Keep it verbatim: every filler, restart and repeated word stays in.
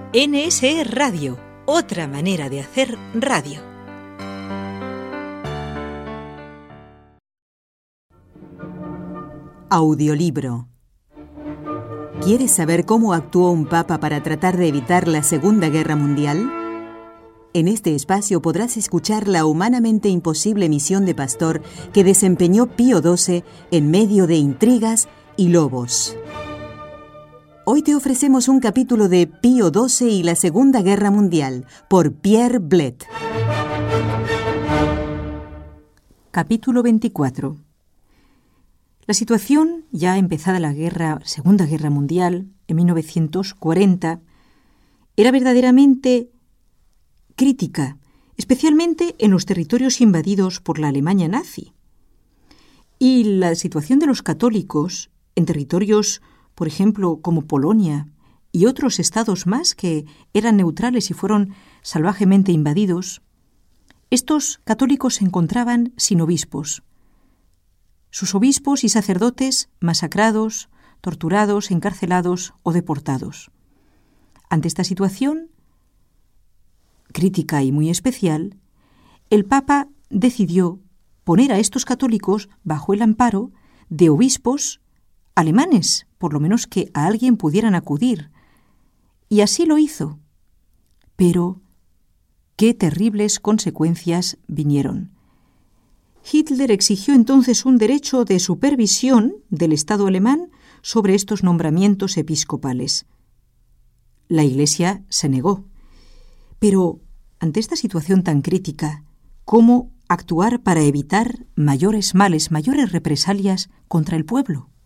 N S E Radio, otra manera de hacer radio. Audiolibro. ¿Quieres saber cómo actuó un papa para tratar de evitar la Segunda Guerra Mundial? En este espacio podrás escuchar la humanamente imposible misión de pastor que desempeñó Pío doce en medio de intrigas y lobos. Hoy te ofrecemos un capítulo de Pío doce y la Segunda Guerra Mundial, por Pierre Blett. Capítulo veinticuatro. La situación, ya empezada la guerra, Segunda Guerra Mundial, en mil novecientos cuarenta, era verdaderamente crítica, especialmente en los territorios invadidos por la Alemania nazi. Y la situación de los católicos en territorios, por ejemplo, como Polonia y otros estados más que eran neutrales y fueron salvajemente invadidos, estos católicos se encontraban sin obispos. Sus obispos y sacerdotes masacrados, torturados, encarcelados o deportados. Ante esta situación crítica y muy especial, el Papa decidió poner a estos católicos bajo el amparo de obispos alemanes, por lo menos que a alguien pudieran acudir. Y así lo hizo. Pero qué terribles consecuencias vinieron. Hitler exigió entonces un derecho de supervisión del Estado alemán sobre estos nombramientos episcopales. La Iglesia se negó. Pero, ante esta situación tan crítica, ¿cómo actuar para evitar mayores males, mayores represalias contra el pueblo?